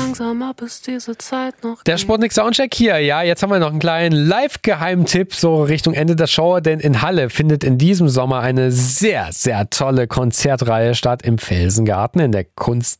langsam, ob es diese Zeit noch Der gibt. Sputnik Soundcheck hier, ja, jetzt haben wir noch einen kleinen Live-Geheimtipp so Richtung Ende der Show, denn in Halle findet in diesem Sommer eine sehr, sehr tolle Konzertreihe statt im Felsengarten in der Kunst